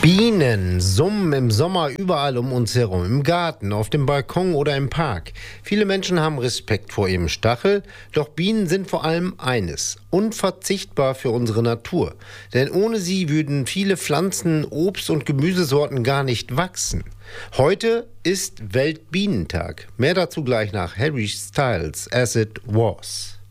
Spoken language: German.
Bienen summen im Sommer überall um uns herum, im Garten, auf dem Balkon oder im Park. Viele Menschen haben Respekt vor ihrem Stachel, doch Bienen sind vor allem eines: unverzichtbar für unsere Natur. Denn ohne sie würden viele Pflanzen, Obst- und Gemüsesorten gar nicht wachsen. Heute ist Weltbienentag. Mehr dazu gleich nach Harry Styles, As It Was.